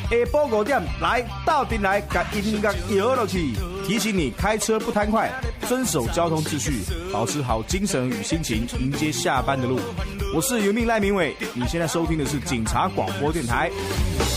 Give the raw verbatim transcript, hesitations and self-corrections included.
下晡五点来到店来，把音乐摇落去，提醒你开车不贪快，遵守交通秩序，保持好精神与心情，迎接下班的路。我是原命赖明伟，你现在收听的是警察广播电台。